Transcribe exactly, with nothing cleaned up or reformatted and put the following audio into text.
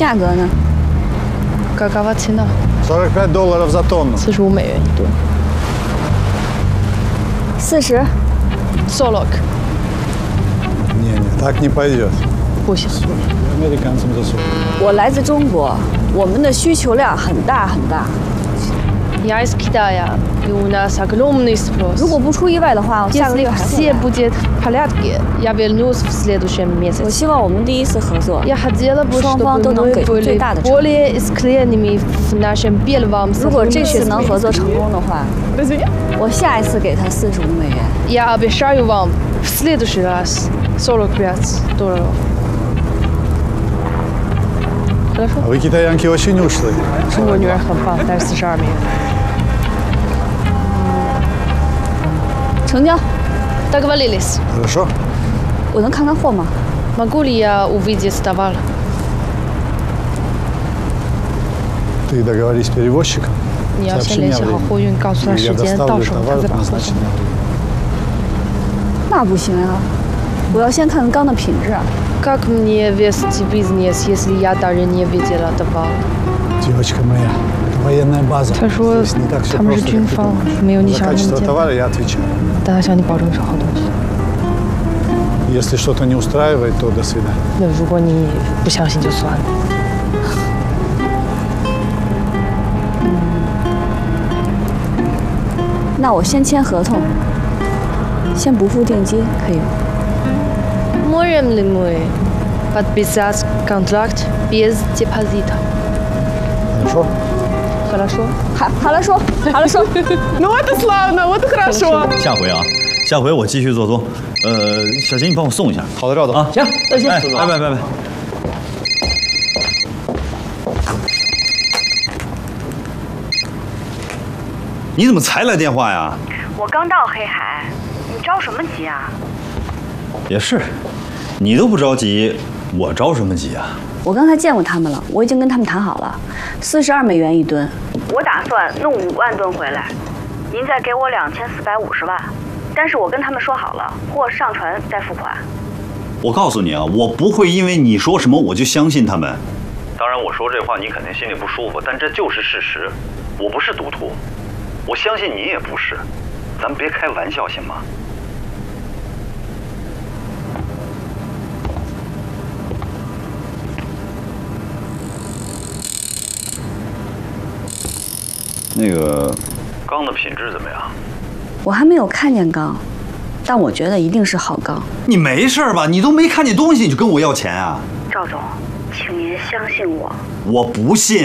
价格呢 Какова цена? сорок пять долларов за тонну. 四十五美元一吨。 四十。 сорок. Не, не, так не пойдет. 不行。 Американцам за сорок. 我来自中国，我们的需求量很大很大。 Я из Китая, и у нас огромный спрос. 如果不出意外的话，我下个 Если 月还会 все 来。 будет в порядке, я вернусь в следующем 我 месяце. 希望我们第一次合作， Я хотела бы, 双方 чтобы 都能 мы 给出最 были 大的成果。 более искренними в нашем первом 如果这次 сотрудничестве. 能合作成功的话，我下一次给他四十五美元。 Я обещаю вам в следующий раз сорок пять долларов. Хорошо? А вы, китаянки, очень ушлые. 中国女人很棒，但是四十二美元。 成交。 Договорились. Хорошо? 我能看看货吗？ Могу ли я увидеть товар? Ты договорись с перевозчиком. 你要 сообщи 先 мне 联系好 время. 货运，告诉他 И 时 я 间，到 доставлю 时候他 товар 再 в 把货送。 назначенное время. 那不行啊，我要先看看钢的品质。 Как мне вести бизнес, если я даже не видела товар? Девочка моя, это военная база. 他说 Здесь не так все 他们是 просто, 军 как ты 方， думаешь. 没有你 За 想的那么 качество 简单。 товара я отвечаю. 但他向你保证是好东西。 Если что-то не устраивает, то до свидания. 那如果你不相信就算了。 那我先签合同，先不付定金，可以吗？ Можем ли мы подписать контракт без депозита? Хорошо? Хорошо. 好，好了说，好了说。 Ну вот и славно, вот и хорошо. 下回啊，下回我继续做钟。呃，小秦，你帮我送一下。 好的，赵总啊， 行， 再见。哎，拜拜拜拜。你怎么才来电话呀？ 我刚到黑海，你着什么急啊？ 也是，你都不着急，我着什么急啊？ 我刚才见过他们了，我已经跟他们谈好了，四十二美元一吨。 我打算弄五万吨回来，您再给我两千四百五十万。但是我跟他们说好了，货上船再付款。 我告诉你啊，我不会因为你说什么我就相信他们。当然，我说这话你肯定心里不舒服，但这就是事实。我不是赌徒，我相信你也不是。咱们别开玩笑行吗？ 那个钢的品质怎么样？ 我还没有看见钢，但我觉得一定是好钢。 你没事吧？你都没看见东西，你就跟我要钱啊？ 赵总，请您相信我。 我不信。